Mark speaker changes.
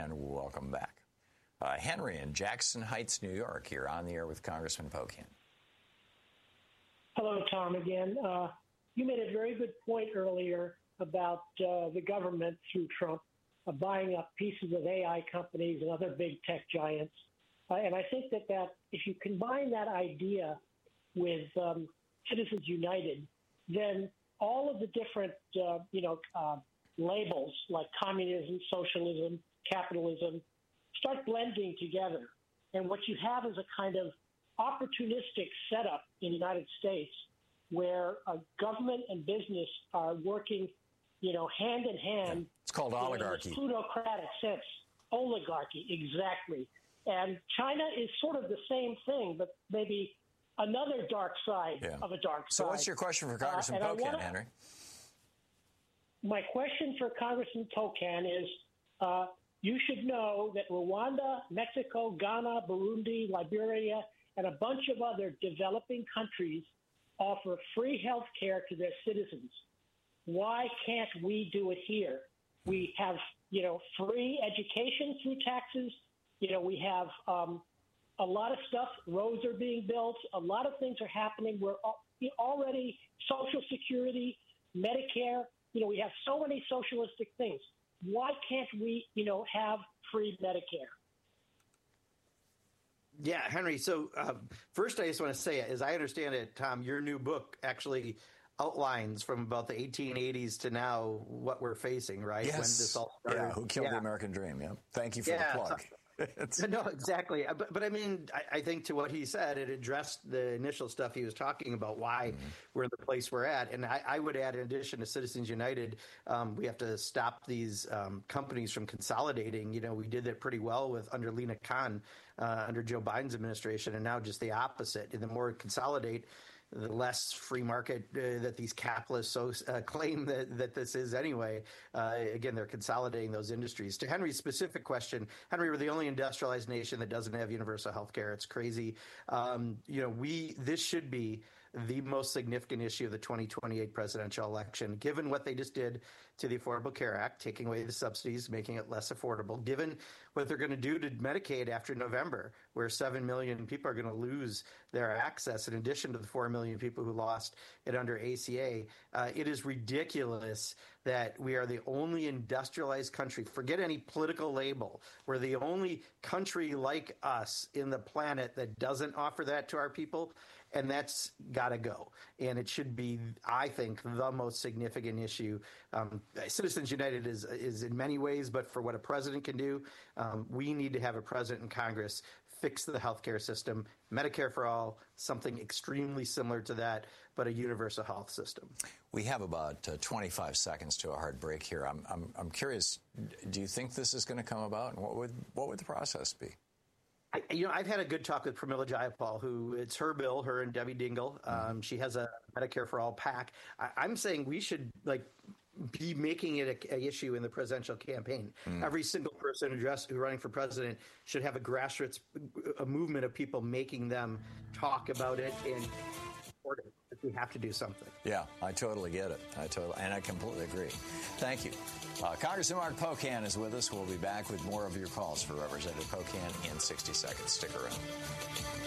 Speaker 1: and welcome back. Henry in Jackson Heights, New York, you're on the air with Congressman Pocan.
Speaker 2: Hello, Tom, again. You made a very good point earlier about the government, through Trump, buying up pieces of AI companies and other big tech giants. And I think that if you combine that idea with Citizens United, then all of the different, labels like communism, socialism, capitalism start blending together. And what you have is a kind of opportunistic setup in the United States where government and business are working, hand in hand.
Speaker 1: Yeah. It's called oligarchy.
Speaker 2: In a plutocratic sense. Oligarchy, exactly. And China is sort of the same thing, but maybe another dark side of a dark side.
Speaker 1: So what's your question for Congressman Pocan, Henry?
Speaker 2: My question for Congressman Pocan is, you should know that Rwanda, Mexico, Ghana, Burundi, Liberia, and a bunch of other developing countries offer free health care to their citizens. Why can't we do it here? We have, free education through taxes. We have a lot of stuff. Roads are being built. A lot of things are happening. We're already Social Security, Medicare. We have so many socialistic things. Why can't we, have free Medicare?
Speaker 3: Yeah, Henry. So first, I just want to say, as I understand it, Tom, your new book actually outlines from about the 1880s to now what we're facing, right?
Speaker 1: Yes.
Speaker 3: When this all started.
Speaker 1: Yeah, who killed the American dream. Yeah. Thank you for the plug.
Speaker 3: No, exactly. But I mean, I think to what he said, it addressed the initial stuff he was talking about, why we're in the place we're at. And I would add, in addition to Citizens United, we have to stop these companies from consolidating. We did that pretty well under Lina Khan, under Joe Biden's administration, and now just the opposite. And the more we consolidate, the less free market that these capitalists claim that this is anyway. Again, they're consolidating those industries. To Henry's specific question, Henry, we're the only industrialized nation that doesn't have universal health care. It's crazy. This should be the most significant issue of the 2028 presidential election, given what they just did to the Affordable Care Act, taking away the subsidies, making it less affordable, given what they're going to do to Medicaid after November, where 7 million people are going to lose their access, in addition to the 4 million people who lost it under ACA. It is ridiculous that we are the only industrialized country, forget any political label, we're the only country like us in the planet that doesn't offer that to our people. And that's got to go. And it should be, I think, the most significant issue. Citizens United is in many ways, but for what a president can do, we need to have a president in Congress fix the healthcare system, Medicare for all, something extremely similar to that, but a universal health system.
Speaker 1: We have about 25 seconds to a hard break here. I'm curious, do you think this is going to come about? And what would the process be?
Speaker 3: I've had a good talk with Pramila Jayapal, who it's her bill, her and Debbie Dingell. She has a Medicare for All PAC. I'm saying we should be making it an issue in the presidential campaign. Every single person who's running for president should have a grassroots a movement of people making them talk about it and support it. We have to do something.
Speaker 1: Yeah, I totally get it. And I completely agree. Thank you. Congressman Mark Pocan is with us. We'll be back with more of your calls for Representative Pocan in 60 seconds. Stick around.